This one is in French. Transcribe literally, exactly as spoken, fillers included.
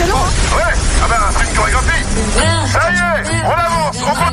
non. Ouais, ah ben, c'est une chorégraphie. Ça y est, on avance, on